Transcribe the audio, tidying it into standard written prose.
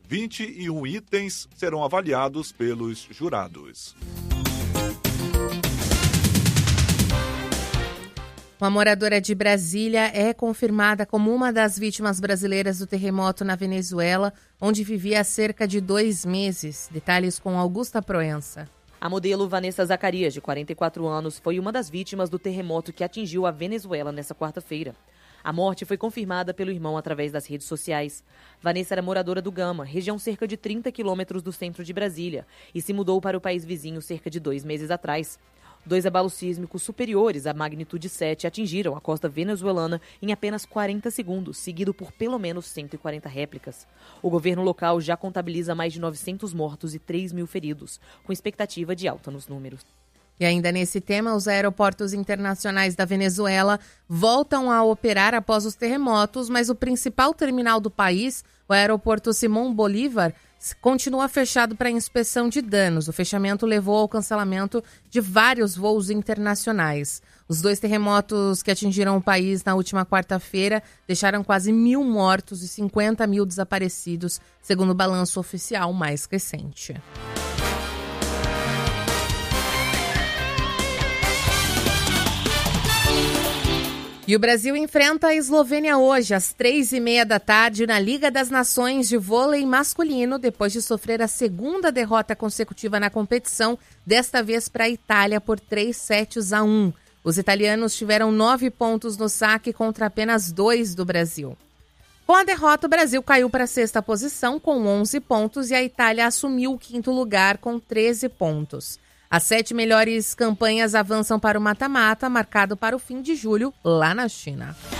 21 itens serão avaliados pelos jurados. Uma moradora de Brasília é confirmada como uma das vítimas brasileiras do terremoto na Venezuela, onde vivia há cerca de 2 meses. Detalhes com Augusta Proença. A modelo Vanessa Zacarias, de 44 anos, foi uma das vítimas do terremoto que atingiu a Venezuela nesta quarta-feira. A morte foi confirmada pelo irmão através das redes sociais. Vanessa era moradora do Gama, região cerca de 30 quilômetros do centro de Brasília, e se mudou para o país vizinho cerca de 2 meses atrás. 2 abalos sísmicos superiores à magnitude 7 atingiram a costa venezuelana em apenas 40 segundos, seguido por pelo menos 140 réplicas. O governo local já contabiliza mais de 900 mortos e 3 mil feridos, com expectativa de alta nos números. E ainda nesse tema, os aeroportos internacionais da Venezuela voltam a operar após os terremotos, mas o principal terminal do país, o aeroporto Simón Bolívar, continua fechado para inspeção de danos. O fechamento levou ao cancelamento de vários voos internacionais. Os 2 terremotos que atingiram o país na última quarta-feira deixaram quase 1.000 mortos e 50 mil desaparecidos, segundo o balanço oficial mais recente. E o Brasil enfrenta a Eslovênia hoje, às 3h30 da tarde, na Liga das Nações de Vôlei Masculino, depois de sofrer a segunda derrota consecutiva na competição, desta vez para a Itália por 3-1. Os italianos tiveram 9 pontos no saque contra apenas 2 do Brasil. Com a derrota, o Brasil caiu para a 6ª posição com 11 pontos e a Itália assumiu o 5º lugar com 13 pontos. As 7 melhores campanhas avançam para o mata-mata, marcado para o fim de julho, lá na China.